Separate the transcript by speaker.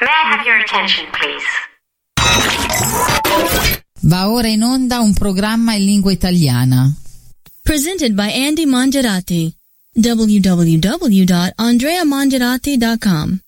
Speaker 1: May I have your attention, please?
Speaker 2: Va ora in onda un programma in lingua italiana.
Speaker 3: Presented by Andy Mongerati. www.andreamongerati.com